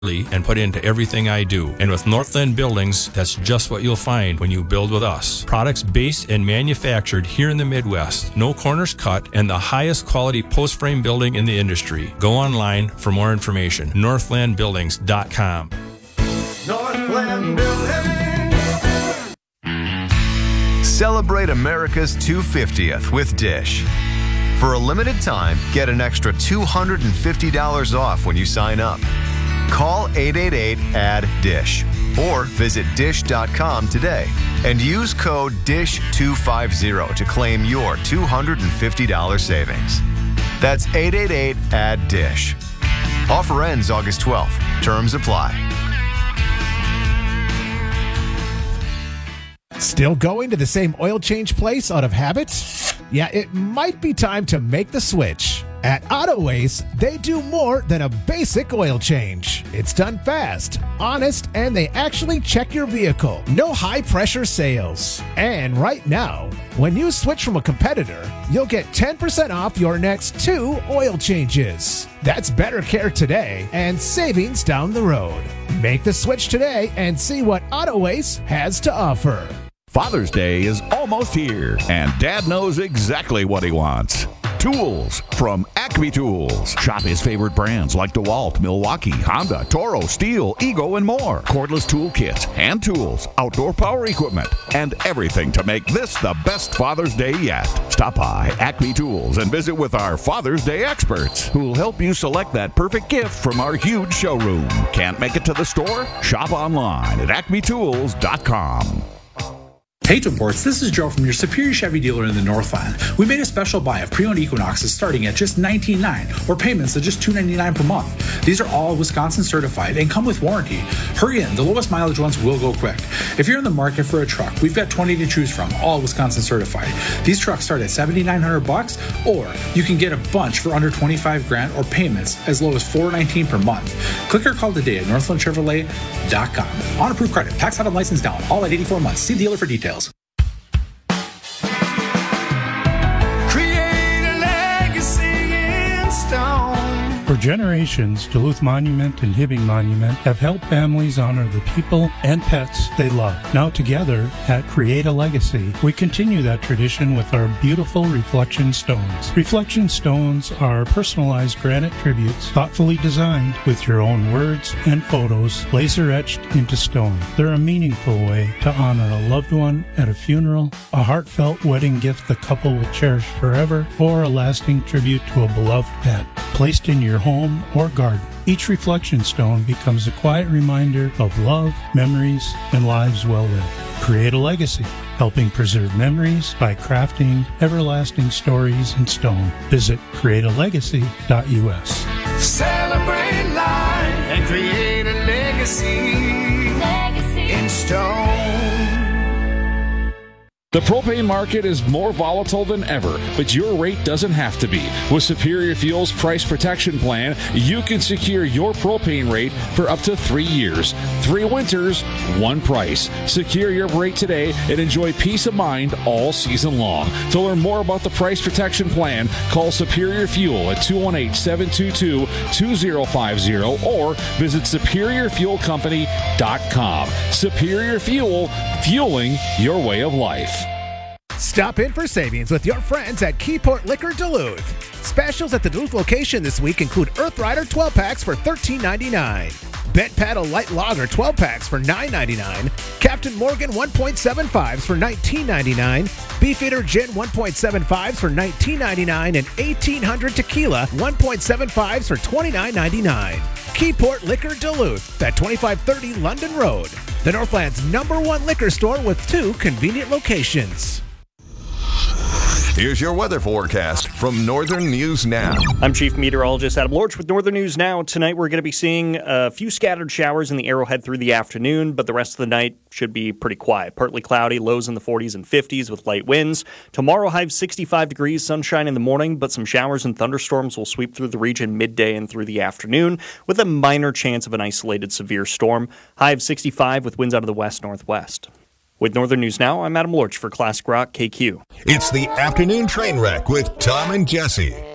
and put into everything I do. And with Northland Buildings, that's just what you'll find when you build with us. Products based and manufactured here in the Midwest, no corners cut, and the highest quality post-frame building in the industry. Go online for more information. NorthlandBuildings.com. Northland Buildings. Celebrate America's 250th with Dish. For a limited time, get an extra $250 off when you sign up. Call 888-ADD-DISH or visit dish.com today and use code DISH250 to claim your $250 savings. That's 888-ADD-DISH. Offer ends August 12th. Terms apply. Still going to the same oil change place out of habit? Yeah, it might be time to make the switch. At AutoAce, they do more than a basic oil change. It's done fast, honest, and they actually check your vehicle. No high-pressure sales. And right now, when you switch from a competitor, you'll get 10% off your next 2 oil changes. That's better care today and savings down the road. Make the switch today and see what AutoAce has to offer. Father's Day is almost here, and Dad knows exactly what he wants. Tools from Acme Tools. Shop his favorite brands like DeWalt, Milwaukee, Honda, Toro, Steel, Ego, and more. Cordless tool kits, hand tools, outdoor power equipment, and everything to make this the best Father's Day yet. Stop by Acme Tools and visit with our Father's Day experts who'll help you select that perfect gift from our huge showroom. Can't make it to the store? Shop online at acmetools.com. Hey Imports, this is Joe from your Superior Chevy dealer in the Northland. We made a special buy of pre-owned Equinoxes starting at just $19.9 or payments of just $299 per month. These are all Wisconsin certified and come with warranty. Hurry in, the lowest mileage ones will go quick. If you're in the market for a truck, we've got 20 to choose from, all Wisconsin certified. These trucks start at $7,900 or you can get a bunch for under $25,000 or payments as low as $419 per month. Click or call today at northlandchevrolet.com. On approved credit, tax item license down, all at 84 months. See dealer for details. For generations, Duluth Monument and Hibbing Monument have helped families honor the people and pets they love. Now together, at Create a Legacy, we continue that tradition with our beautiful Reflection Stones. Reflection Stones are personalized granite tributes thoughtfully designed with your own words and photos laser etched into stone. They're a meaningful way to honor a loved one at a funeral, a heartfelt wedding gift the couple will cherish forever, or a lasting tribute to a beloved pet. Placed in your home or garden, each reflection stone becomes a quiet reminder of love, memories, and lives well lived. Create a legacy, helping preserve memories by crafting everlasting stories in stone. Visit createalegacy.us. Celebrate life and create a legacy in stone. The propane market is more volatile than ever, but your rate doesn't have to be. With Superior Fuel's Price Protection Plan, you can secure your propane rate for up to 3 years. 3 winters, 1 price. Secure your rate today and enjoy peace of mind all season long. To learn more about the Price Protection Plan, call Superior Fuel at 218-722-2050 or visit SuperiorFuelCompany.com. Superior Fuel, fueling your way of life. Stop in for savings with your friends at Keyport Liquor Duluth. Specials at the Duluth location this week include Earth Rider 12-packs for $13.99. Bent Paddle Light Lager 12-packs for $9.99. Captain Morgan 1.75s for $19.99. Beefeater Gin 1.75s for $19.99. And 1800 Tequila 1.75s for $29.99. Keyport Liquor Duluth at 2530 London Road. The Northland's #1 liquor store with 2 convenient locations. Here's your weather forecast from Northern News Now. I'm Chief Meteorologist Adam Lorch with Northern News Now. Tonight we're going to be seeing a few scattered showers in the Arrowhead through the afternoon, but the rest of the night should be pretty quiet. Partly cloudy, lows in the 40s and 50s with light winds. Tomorrow, high of 65 degrees, sunshine in the morning, but some showers and thunderstorms will sweep through the region midday and through the afternoon with a minor chance of an isolated severe storm. High of 65 with winds out of the west-northwest. With Northern News Now, I'm Adam Lorch for Classic Rock KQ. It's the afternoon train wreck with Tom and Jesse.